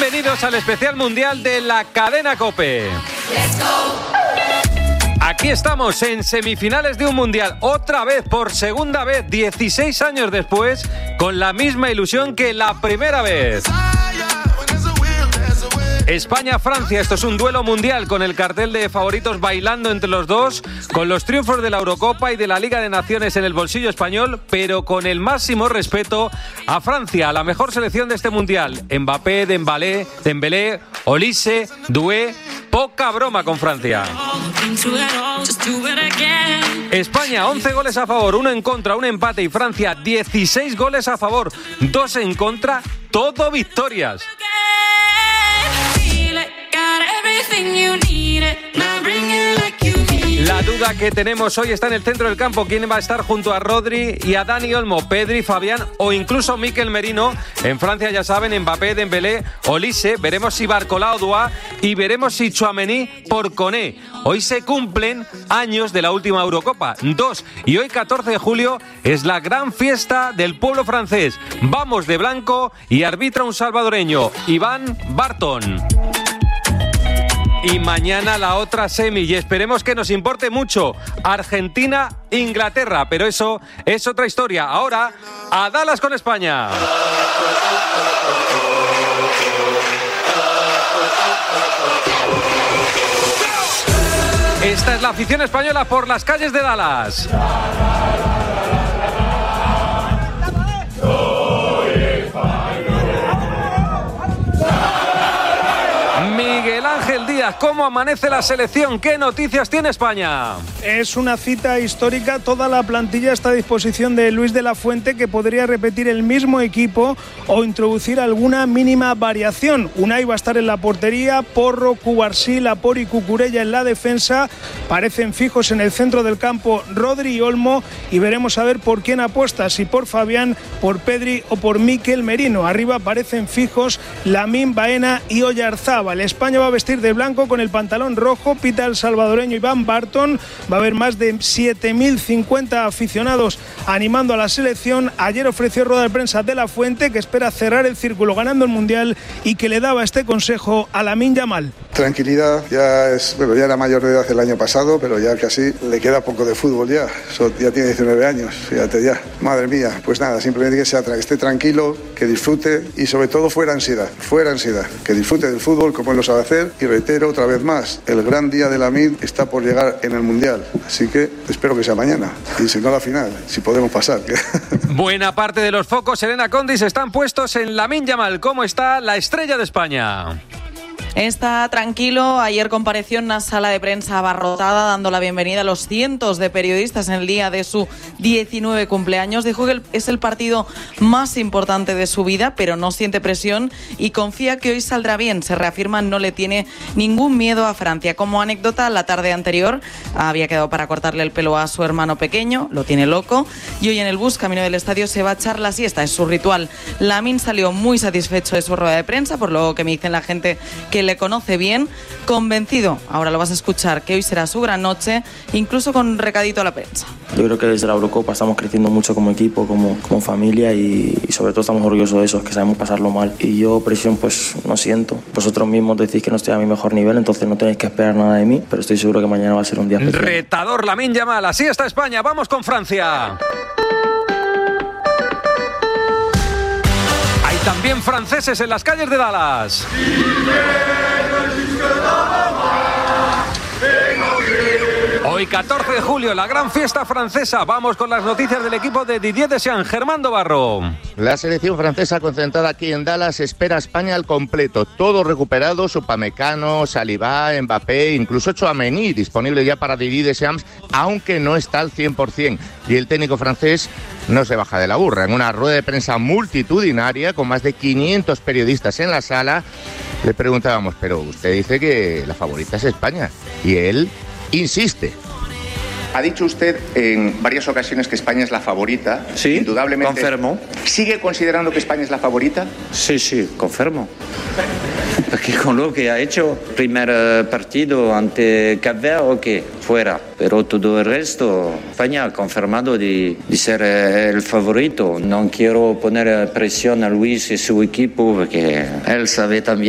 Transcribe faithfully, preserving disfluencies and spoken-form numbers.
Bienvenidos al especial mundial de la cadena COPE. Aquí estamos en semifinales de un mundial, otra vez, por segunda vez, dieciséis años después, con la misma ilusión que la primera vez. España-Francia, esto es un duelo mundial con el cartel de favoritos bailando entre los dos, con los triunfos de la Eurocopa y de la Liga de Naciones en el bolsillo español, pero con el máximo respeto a Francia, la mejor selección de este mundial. Mbappé, Dembélé, Dembélé, Olise, Doué, poca broma con Francia. España, once goles a favor, uno en contra, un empate, y Francia, dieciséis goles a favor, dos en contra, todo victorias. La duda que tenemos hoy está en el centro del campo. ¿Quién va a estar junto a Rodri y a Dani Olmo? Pedri, Fabián o incluso Mikel Merino. En Francia, ya saben, Mbappé, Dembélé, Olise. Veremos si Barcola o Dua y veremos si Tchouaméni por Koné. Hoy se cumplen años de la última Eurocopa, dos, y hoy catorce de julio es la gran fiesta del pueblo francés. Vamos de blanco y arbitra un salvadoreño, Iván Barton. Y mañana la otra semi, y esperemos que nos importe mucho, Argentina-Inglaterra, pero eso es otra historia. Ahora, a Dallas con España. Esta es la afición española por las calles de Dallas. Miguel Ángel Díaz, ¿cómo amanece la selección? ¿Qué noticias tiene España? Es una cita histórica, toda la plantilla está a disposición de Luis de la Fuente, que podría repetir el mismo equipo o introducir alguna mínima variación. Unai va a estar en la portería, Porro, Cubarsí, Laporte y Cucurella en la defensa, parecen fijos en el centro del campo Rodri y Olmo, y veremos a ver por quién apuesta, si por Fabián, por Pedri o por Mikel Merino. Arriba parecen fijos Lamine, Baena y Oyarzábal. España va a vestir de blanco con el pantalón rojo, pita el salvadoreño Iván Barton. Va a haber más de siete mil cincuenta aficionados animando a la selección. Ayer ofreció rueda de prensa de la Fuente, que espera cerrar el círculo ganando el Mundial, y que le daba este consejo a Lamine Yamal. Tranquilidad, ya es, bueno, ya era mayor de edad el año pasado, pero ya casi le queda poco de fútbol ya. So, ya tiene diecinueve años, fíjate ya. Madre mía, pues nada, simplemente que sea, esté tranquilo, que disfrute y sobre todo fuera ansiedad, fuera ansiedad, que disfrute del fútbol como él lo sabe hacer. Y reitero otra vez más, el gran día de Lamine está por llegar en el Mundial, así que espero que sea mañana, y si no la final, si podemos pasar. Buena parte de los focos, Elena Condis, están puestos en Lamine Yamal. ¿Cómo está la estrella de España? Está tranquilo. Ayer compareció en una sala de prensa abarrotada dando la bienvenida a los cientos de periodistas en el día de su diecinueve cumpleaños. Dijo que es el partido más importante de su vida, pero no siente presión y confía que hoy saldrá bien. Se reafirma, no le tiene ningún miedo a Francia. Como anécdota, la tarde anterior había quedado para cortarle el pelo a su hermano pequeño, lo tiene loco, y hoy en el bus camino del estadio se va a echar la siesta, es su ritual. Lamine salió muy satisfecho de su rueda de prensa, por lo que me dicen la gente que le conoce bien, convencido, ahora lo vas a escuchar, que hoy será su gran noche, incluso con recadito a la prensa. Yo creo que desde la Eurocopa estamos creciendo mucho como equipo, como, como familia, y, y sobre todo estamos orgullosos de eso, que sabemos pasarlo mal. Y yo presión pues no siento. Vosotros mismos decís que no estoy a mi mejor nivel, entonces no tenéis que esperar nada de mí, pero estoy seguro que mañana va a ser un día especial. Retador Lamine Yamal, así está España, vamos con Francia. Hay también franceses en las calles de Dallas. Hoy catorce de julio, la gran fiesta francesa. Vamos con las noticias del equipo de Didier Deschamps. Germán Barro. La selección francesa concentrada aquí en Dallas espera a España al completo. Todo recuperado, Upamecano, Saliba, Mbappé, incluso Tchouaméni, disponible ya para Didier Deschamps, aunque no está al cien por ciento. Y el técnico francés no se baja de la burra. En una rueda de prensa multitudinaria con más de quinientos periodistas en la sala, le preguntábamos, pero usted dice que la favorita es España. Y él insiste. Ha dicho usted en varias ocasiones que España es la favorita. Sí, indudablemente. confirmo. ¿Sigue considerando que España es la favorita? Sí, sí, confirmo. Porque con lo que ha hecho, primer partido ante Cap Verde, ok, fuera. Pero todo el resto, España ha confirmado de, de ser el favorito. No quiero poner presión a Luis y su equipo, porque él sabe también